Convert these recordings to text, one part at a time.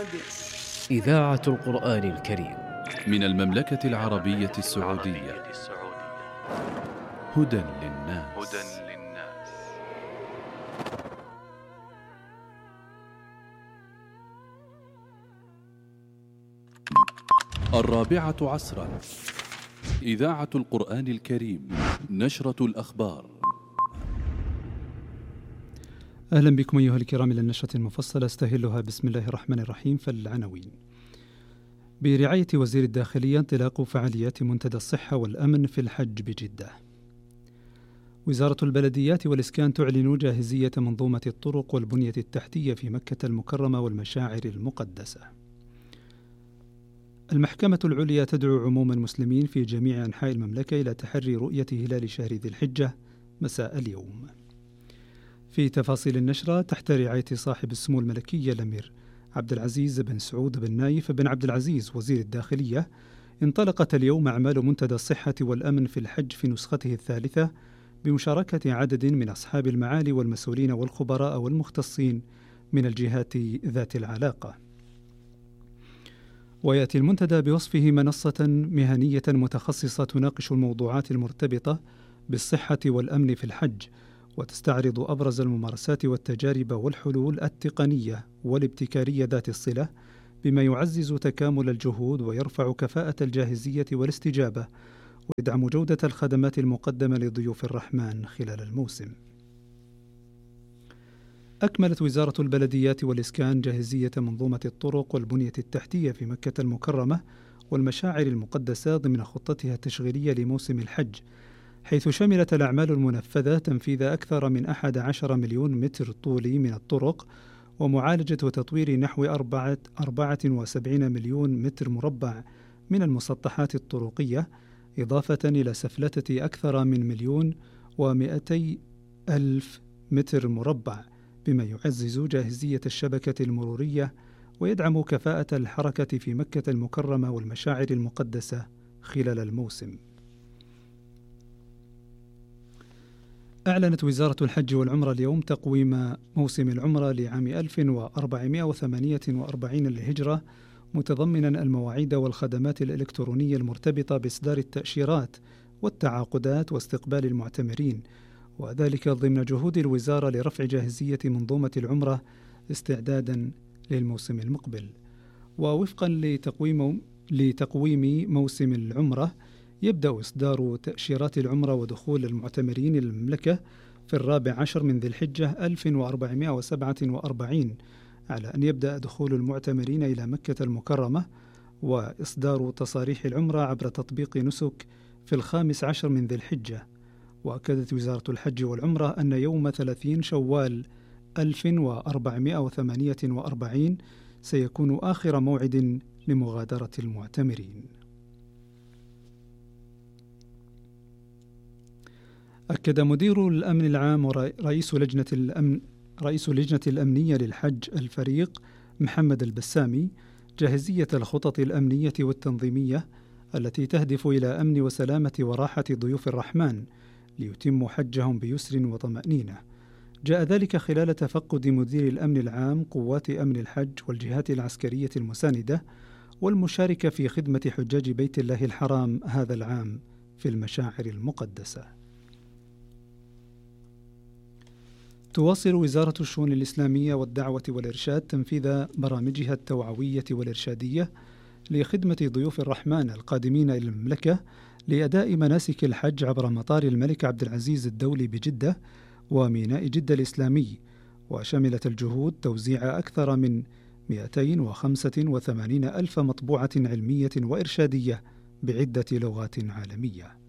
إذاعة القرآن الكريم من المملكة العربية السعودية. هدى للناس. الرابعة عصرا. إذاعة القرآن الكريم، نشرة الأخبار. أهلا بكم أيها الكرام إلى النشرة المفصلة استهلها بسم الله الرحمن الرحيم. فالعناوين: برعاية وزير الداخلية انطلاق فعاليات منتدى الصحة والأمن في الحج بجدة. وزارة البلديات والإسكان تعلن جاهزية منظومة الطرق والبنية التحتية في مكة المكرمة والمشاعر المقدسة. المحكمة العليا تدعو عموم المسلمين في جميع أنحاء المملكة إلى تحري رؤية هلال شهر ذي الحجة مساء اليوم. في تفاصيل النشرة: تحت رعاية صاحب السمو الملكي الأمير عبد العزيز بن سعود بن نايف بن عبد العزيز وزير الداخلية، انطلقت اليوم أعمال منتدى الصحة والأمن في الحج في نسخته الثالثة بمشاركة عدد من أصحاب المعالي والمسؤولين والخبراء والمختصين من الجهات ذات العلاقة. ويأتي المنتدى بوصفه منصة مهنية متخصصة تناقش الموضوعات المرتبطة بالصحة والأمن في الحج، وتستعرض أبرز الممارسات والتجارب والحلول التقنية والابتكارية ذات الصلة، بما يعزز تكامل الجهود ويرفع كفاءة الجاهزية والاستجابة، ويدعم جودة الخدمات المقدمة لضيوف الرحمن خلال الموسم. أكملت وزارة البلديات والإسكان جاهزية منظومة الطرق والبنية التحتية في مكة المكرمة والمشاعر المقدسة ضمن خطتها التشغيلية لموسم الحج، حيث شملت الأعمال المنفذة تنفيذ أكثر من 11 مليون متر طولي من الطرق، ومعالجة وتطوير نحو 74 مليون متر مربع من المسطحات الطرقية، إضافة إلى سفلتة أكثر من 1,200,000 متر مربع، بما يعزز جاهزية الشبكة المرورية ويدعم كفاءة الحركة في مكة المكرمة والمشاعر المقدسة خلال الموسم. أعلنت وزارة الحج والعمرة اليوم تقويم موسم العمرة لعام 1448 للهجرة، متضمنا المواعيد والخدمات الإلكترونية المرتبطة بإصدار التأشيرات والتعاقدات واستقبال المعتمرين، وذلك ضمن جهود الوزارة لرفع جاهزية منظومة العمرة استعدادا للموسم المقبل. ووفقا لتقويم موسم العمرة، يبدأ إصدار تأشيرات العمرة ودخول المعتمرين إلى المملكة في 14 من ذي الحجة 1447، على أن يبدأ دخول المعتمرين إلى مكة المكرمة وإصدار تصاريح العمرة عبر تطبيق نسك في 15 من ذي الحجة. وأكدت وزارة الحج والعمرة أن يوم 30 شوال 1448 سيكون آخر موعد لمغادرة المعتمرين. أكد مدير الأمن العام ورئيس رئيس اللجنة الأمنية للحج الفريق محمد البسامي جاهزية الخطط الأمنية والتنظيمية التي تهدف إلى أمن وسلامة وراحة ضيوف الرحمن ليتموا حجهم بيسر وطمأنينة. جاء ذلك خلال تفقد مدير الأمن العام قوات أمن الحج والجهات العسكرية المساندة والمشاركة في خدمة حجاج بيت الله الحرام هذا العام في المشاعر المقدسة. تواصل وزارة الشؤون الإسلامية والدعوة والإرشاد تنفيذ برامجها التوعوية والإرشادية لخدمة ضيوف الرحمن القادمين إلى المملكة لأداء مناسك الحج عبر مطار الملك عبد العزيز الدولي بجدة وميناء جدة الإسلامي. وشملت الجهود توزيع أكثر من 285 ألف مطبوعة علمية وإرشادية بعدة لغات عالمية.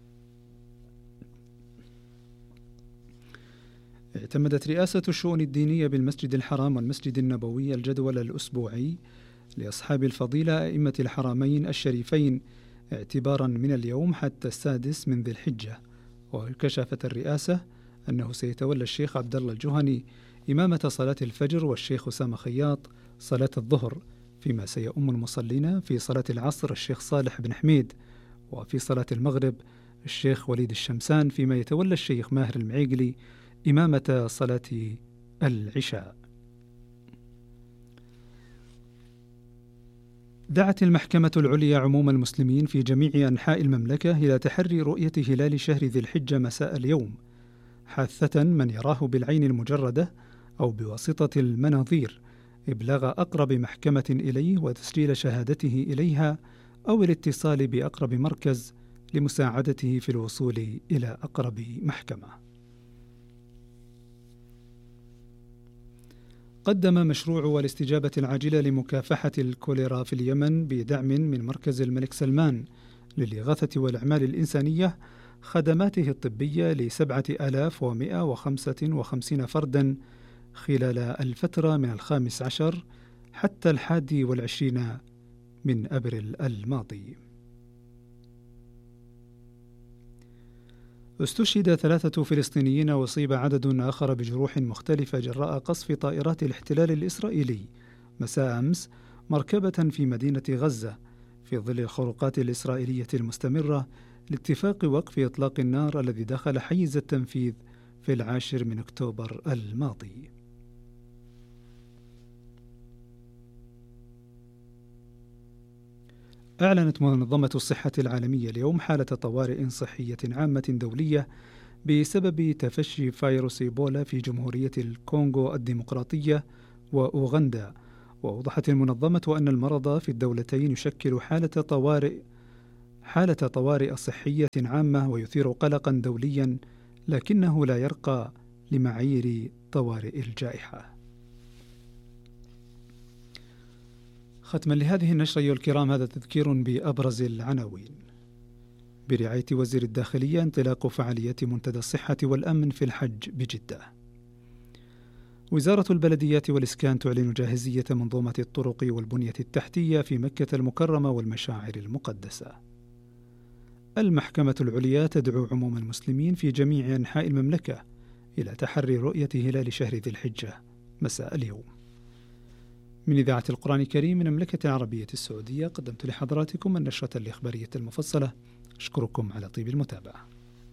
اعتمدت رئاسة الشؤون الدينية بالمسجد الحرام والمسجد النبوي الجدول الأسبوعي لأصحاب الفضيلة أئمة الحرمين الشريفين اعتبارا من اليوم حتى 6 من ذي الحجة. وكشفت الرئاسة أنه سيتولى الشيخ عبد الله الجهني إمامة صلاة الفجر والشيخ أسامة خياط صلاة الظهر، فيما سيؤم المصلين في صلاة العصر الشيخ صالح بن حميد، وفي صلاة المغرب الشيخ وليد الشمسان، فيما يتولى الشيخ ماهر المعيقلي إمامة صلاة العشاء. دعت المحكمة العليا عموم المسلمين في جميع أنحاء المملكة إلى تحري رؤية هلال شهر ذي الحجة مساء اليوم، حاثة من يراه بالعين المجردة أو بواسطة المناظير إبلاغ أقرب محكمة إليه وتسجيل شهادته إليها، أو الاتصال بأقرب مركز لمساعدته في الوصول إلى أقرب محكمة. قدم مشروع الاستجابة العاجلة لمكافحة الكوليرا في اليمن بدعم من مركز الملك سلمان للإغاثة والأعمال الإنسانية خدماته الطبية ل7,155 فردا خلال الفترة من 15 حتى 21 من أبريل الماضي. استشهد 3 فلسطينيين وأصيب عدد آخر بجروح مختلفة جراء قصف طائرات الاحتلال الإسرائيلي مساء أمس مركبة في مدينة غزة في ظل الخروقات الإسرائيلية المستمرة لاتفاق وقف إطلاق النار الذي دخل حيز التنفيذ في 10 من أكتوبر الماضي. أعلنت منظمة الصحة العالمية اليوم حالة طوارئ صحية عامة دولية بسبب تفشي فيروس إيبولا في جمهورية الكونغو الديمقراطية وأوغندا، وأوضحت المنظمة أن المرض في الدولتين يشكل حالة طوارئ صحية عامة ويثير قلقا دوليا، لكنه لا يرقى لمعايير طوارئ الجائحة. ختما لهذه النشرة أيها الكرام، هذا تذكير بأبرز العناوين. برعاية وزير الداخلية انطلاق فعاليات منتدى الصحة والأمن في الحج بجدة. وزارة البلديات والإسكان تعلن جاهزية منظومة الطرق والبنية التحتية في مكة المكرمة والمشاعر المقدسة. المحكمة العليا تدعو عموم المسلمين في جميع أنحاء المملكة إلى تحري رؤية هلال شهر ذي الحجة مساء اليوم. من إذاعة القرآن الكريم من المملكة العربية السعودية قدمت لحضراتكم النشرة الإخبارية المفصلة. أشكركم على طيب المتابعة.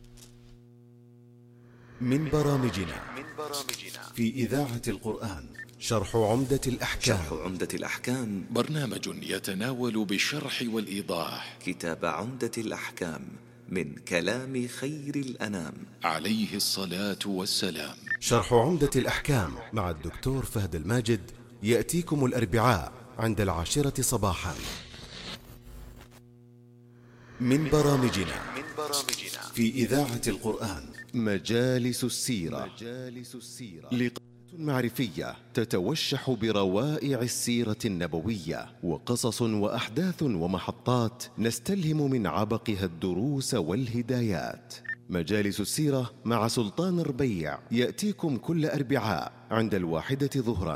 من برامجنا في إذاعة القرآن شرح عمدة الأحكام برنامج يتناول بالشرح والإيضاح كتاب عمدة الأحكام من كلام خير الأنام عليه الصلاة والسلام. شرح عمدة الأحكام مع الدكتور فهد الماجد يأتيكم الأربعاء عند 10 صباحا. من برامجنا في إذاعة القرآن مجالس السيرة، لقاءات معرفية تتوشح بروائع السيرة النبوية وقصص وأحداث ومحطات نستلهم من عبقها الدروس والهدايات. مجالس السيرة مع سلطان ربيع يأتيكم كل أربعاء عند 1 ظهرا.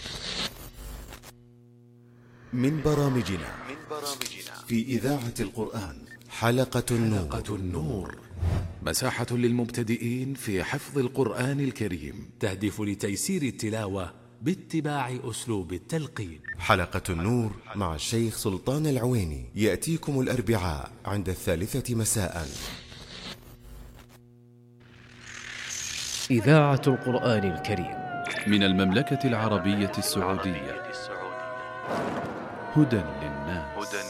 من برامجنا في إذاعة القرآن حلقة النور، مساحة للمبتدئين في حفظ القرآن الكريم، تهدف لتيسير التلاوة باتباع أسلوب التلقين. حلقة النور مع الشيخ سلطان العويني يأتيكم الأربعاء عند 3 مساء. إذاعة القرآن الكريم من المملكة العربية السعودية. هدى